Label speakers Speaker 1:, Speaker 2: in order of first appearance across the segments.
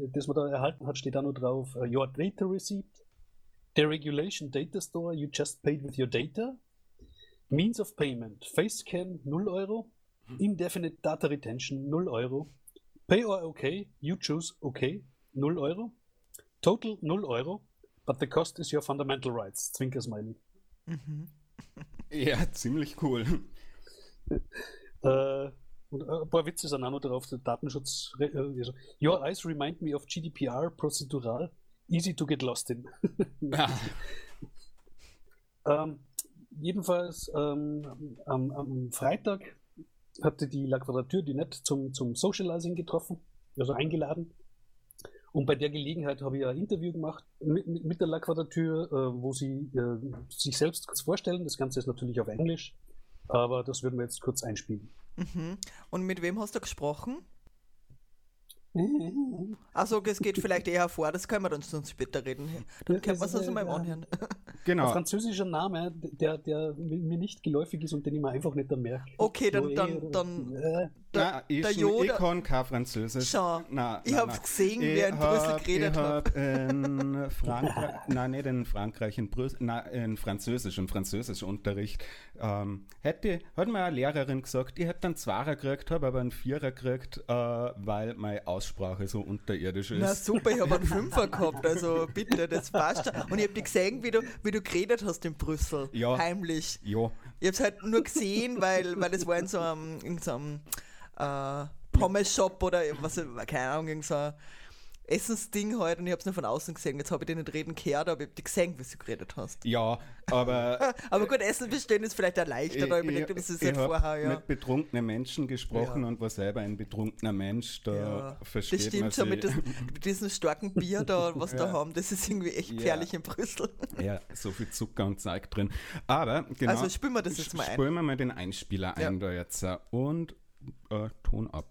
Speaker 1: das, was er erhalten hat, steht da nur drauf, your data receipt, deregulation data store, you just paid with your data, means of payment, face scan 0 Euro, indefinite data retention 0 Euro, pay or okay, you choose okay 0 Euro, total 0 Euro, but the cost is your fundamental rights, Zwinker-Smiley.
Speaker 2: Ja, ziemlich cool.
Speaker 1: Und ein paar Witze sind auch noch drauf, der Datenschutz. Your eyes remind me of GDPR, procedural, easy to get lost in. Jedenfalls am Freitag hatte die La Quadrature du Net zum Socializing getroffen, also eingeladen. Und bei der Gelegenheit habe ich ein Interview gemacht mit der La Quadrature, wo sie sich selbst kurz vorstellen. Das Ganze ist natürlich auf Englisch, aber das würden wir jetzt kurz einspielen.
Speaker 3: Und mit wem hast du gesprochen? Also es geht vielleicht eher vor, das können wir dann später reden. Dann können wir es also mal anhören.
Speaker 2: Genau.
Speaker 1: Ein französischer Name, der mir nicht geläufig ist und den ich mir einfach nicht merke.
Speaker 3: Okay, dann
Speaker 2: ich kann kein Französisch.
Speaker 3: Schau, ich habe gesehen, wer in Brüssel geredet hat.
Speaker 2: Ich habe in Frankreich, nein, nicht in Frankreich, in Französischunterricht. Hat mir eine Lehrerin gesagt, ich hätte einen Zweier gekriegt, habe aber einen Vierer gekriegt, weil meine Aussprache so unterirdisch ist.
Speaker 3: Na super, ich habe einen Fünfer gehabt, also bitte, das passt schon. Und ich habe dich gesehen, wie du geredet hast in Brüssel, heimlich.
Speaker 2: Ja.
Speaker 3: Ich habe es halt nur gesehen, weil es war in so einem Pommes-Shop oder was, keine Ahnung, irgend so ein Essensding halt, und ich habe es nur von außen gesehen. Jetzt habe ich dich nicht reden gehört, aber ich habe dich gesehen, wie du geredet hast.
Speaker 2: Ja, aber...
Speaker 3: aber gut, Essen bestellen ist vielleicht erleichtert, aber ich denke, das ist halt vorher,
Speaker 2: Ich habe mit betrunkenen Menschen gesprochen und war selber ein betrunkener Mensch, da versteht
Speaker 3: das stimmt
Speaker 2: man
Speaker 3: schon mit diesem starken Bier da, was da haben, das ist irgendwie echt gefährlich in Brüssel.
Speaker 2: Ja, so viel Zucker und Zeug drin. Aber, genau...
Speaker 3: Also spielen wir das jetzt mal ein.
Speaker 2: Spielen wir mal den Einspieler ein da jetzt und Ton ab.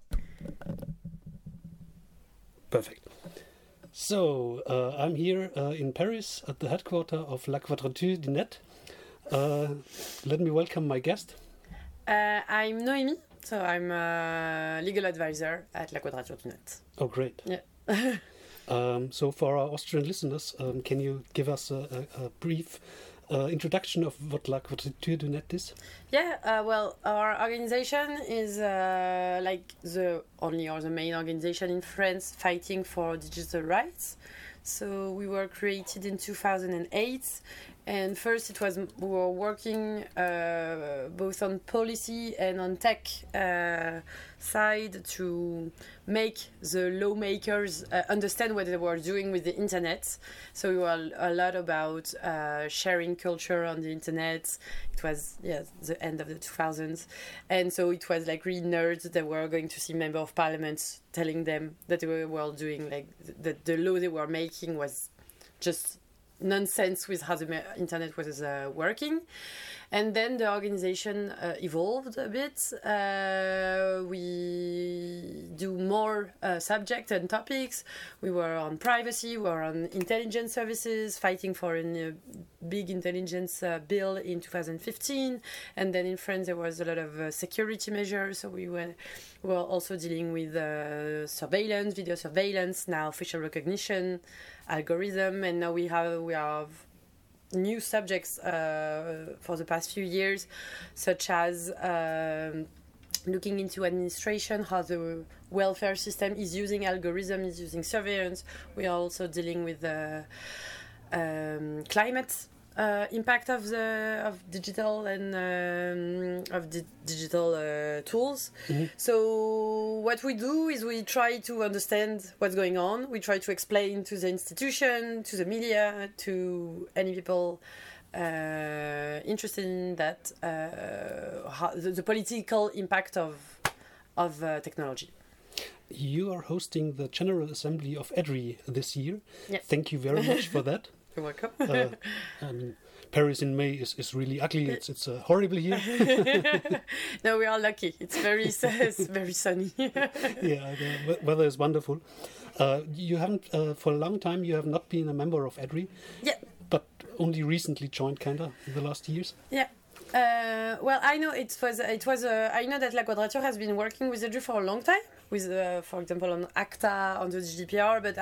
Speaker 1: Perfect. So, I'm here in Paris at the headquarters of La Quadrature du Net. Let me welcome my guest.
Speaker 4: I'm Noémie, so I'm a legal advisor at La Quadrature du Net.
Speaker 1: Oh, great.
Speaker 4: Yeah.
Speaker 1: So for our Austrian listeners, can you give us a brief introduction of what La Quadrature du Net is?
Speaker 4: Yeah, well, our organization is like the only or the main organization in France fighting for digital rights. So we were created in 2008, and first we were working both on policy and on tech side to make the lawmakers understand what they were doing with the internet. So we were a lot about sharing culture on the internet. It was the end of the 2000s, and so it was like really nerds that were going to see member of parliament telling them that they were doing like that the law they were making was just nonsense with how the internet was working. And then the organization evolved a bit. We do more subjects and topics. We were on privacy, we were on intelligence services, fighting for a big intelligence bill in 2015. And then in France there was a lot of security measures. So we were also dealing with surveillance, video surveillance, now facial recognition, algorithm, and now we have new subjects for the past few years, such as looking into administration, how the welfare system is using algorithm, is using surveillance. We are also dealing with the climate impact of digital and digital tools. Mm-hmm. So what we do is we try to understand what's going on. We try to explain to the institution, to the media, to any people interested in that, how, the political impact of technology.
Speaker 1: You are hosting the General Assembly of EDRI this year.
Speaker 4: Yeah.
Speaker 1: Thank you very much for that.
Speaker 4: You're welcome.
Speaker 1: Paris in May is really ugly. It's horrible here.
Speaker 4: No, we are lucky. It's very sunny.
Speaker 1: Yeah, the weather is wonderful. You haven't for a long time. You have not been a member of EDRI.
Speaker 4: Yeah.
Speaker 1: But only recently joined, kinda, in the last years.
Speaker 4: Yeah. Well, I know it was. I know that La Quadrature has been working with EDRI for a long time. With, for example, on ACTA, on the GDPR, but